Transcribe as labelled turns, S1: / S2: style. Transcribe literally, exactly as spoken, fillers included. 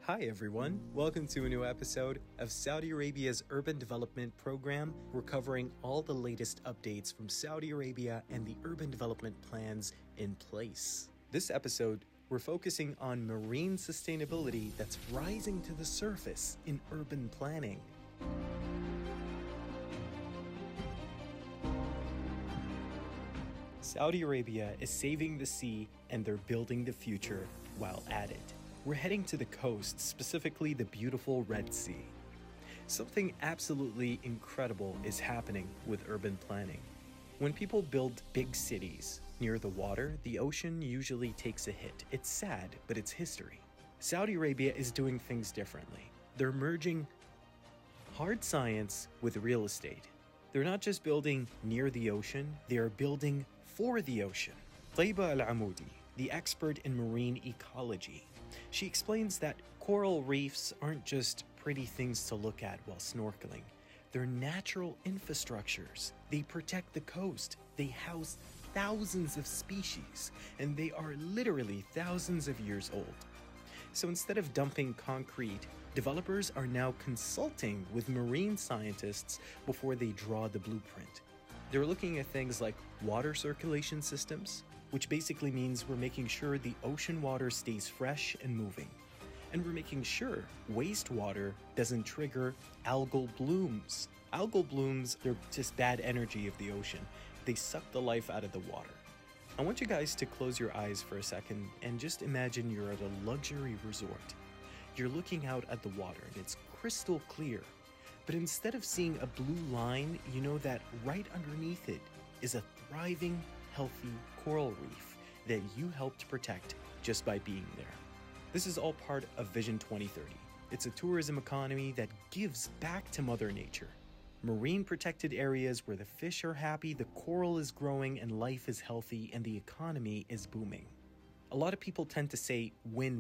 S1: Hi everyone, welcome to a new episode of Saudi Arabia's Urban Development Program. We're covering all the latest updates from Saudi Arabia and the urban development plans in place. This episode, we're focusing on marine sustainability that's rising to the surface in urban planning. Saudi Arabia is saving the sea and they're building the future while at it. We're heading to the coast, specifically the beautiful Red Sea. Something absolutely incredible is happening with urban planning. When people build big cities near the water, the ocean usually takes a hit. It's sad, but it's history. Saudi Arabia is doing things differently. They're merging hard science with real estate. They're not just building near the ocean, they are building for the ocean. Taiba Al-Amoudi, the expert in marine ecology, she explains that coral reefs aren't just pretty things to look at while snorkeling. They're natural infrastructures. They protect the coast. They house thousands of species, and they are literally thousands of years old. So instead of dumping concrete, developers are now consulting with marine scientists before they draw the blueprint. They're looking at things like water circulation systems, which basically means we're making sure the ocean water stays fresh and moving. And we're making sure wastewater doesn't trigger algal blooms. Algal blooms, they're just bad energy of the ocean. They suck the life out of the water. I want you guys to close your eyes for a second and just imagine you're at a luxury resort. You're looking out at the water and it's crystal clear. But instead of seeing a blue line, you know that right underneath it is a thriving, healthy coral reef that you helped protect just by being there. This is all part of Vision twenty thirty. It's a tourism economy that gives back to Mother Nature. Marine protected areas where the fish are happy, the coral is growing, and life is healthy, and the economy is booming. A lot of people tend to say win